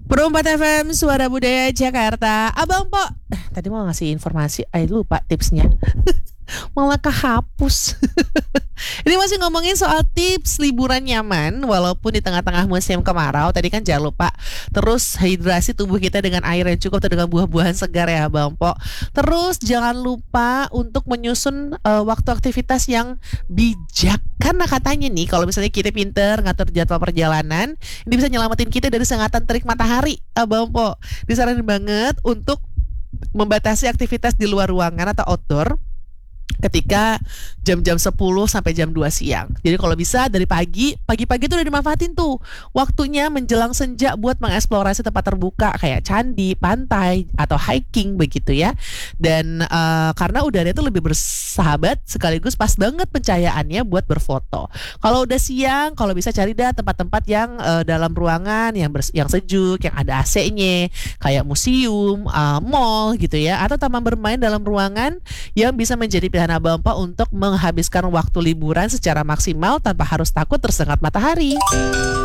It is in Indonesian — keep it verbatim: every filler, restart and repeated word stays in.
Perempat F M, Suara Budaya Jakarta. Abang Po, eh, tadi mau ngasih informasi, eh lupa tipsnya. Malah kehapus. Ini masih ngomongin soal tips liburan nyaman walaupun di tengah-tengah musim kemarau. Tadi kan jangan lupa terus hidrasi tubuh kita dengan air yang cukup atau dengan buah-buahan segar ya Bang Po. Terus jangan lupa untuk menyusun uh, waktu aktivitas yang bijak. Karena katanya nih kalau misalnya kita pinter ngatur jadwal perjalanan, ini bisa nyelamatin kita dari sengatan terik matahari, Abang Po. Disaranin banget untuk membatasi aktivitas di luar ruangan atau outdoor ketika jam-jam sepuluh sampai jam dua siang. Jadi kalau bisa dari pagi, pagi-pagi tuh udah dimanfaatin tuh waktunya menjelang senja buat mengeksplorasi tempat terbuka kayak candi, pantai, atau hiking begitu ya. Dan uh, karena udaranya tuh lebih bersahabat sekaligus pas banget pencahayaannya buat berfoto. Kalau udah siang, kalau bisa cari dah tempat-tempat yang uh, dalam ruangan yang bers- yang sejuk, yang ada A C-nya, kayak museum, uh, mall gitu ya, atau taman bermain dalam ruangan yang bisa menjadi pilihan Abang Po untuk menghabiskan waktu liburan secara maksimal tanpa harus takut tersengat matahari.